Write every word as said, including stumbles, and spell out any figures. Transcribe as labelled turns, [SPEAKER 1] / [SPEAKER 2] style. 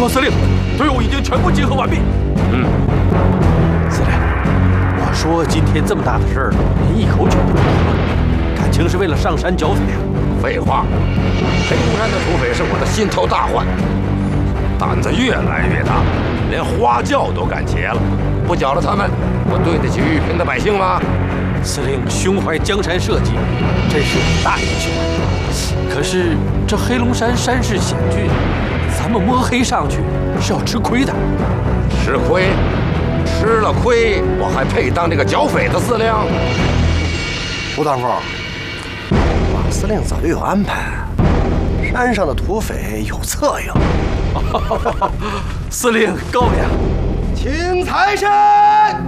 [SPEAKER 1] 司令，队伍已经全部集合完毕。
[SPEAKER 2] 嗯，
[SPEAKER 1] 司令，我说今天这么大的事儿，连一口酒都不喝，感情是为了上山剿匪啊？
[SPEAKER 2] 废话，黑龙山的土匪是我的心头大患，胆子越来越大，连花轿都敢劫了。不剿了他们，我对得起玉屏的百姓吗？
[SPEAKER 1] 司令胸怀江山社稷，真是大英雄。可是这黑龙山山势险峻，咱们摸黑上去是要吃亏的。
[SPEAKER 2] 吃亏？吃了亏，我还配当这个剿匪的司令？
[SPEAKER 3] 吴大凤，马司令早就有安排，山上的土匪有策应。
[SPEAKER 1] 司令高明，
[SPEAKER 3] 请财神。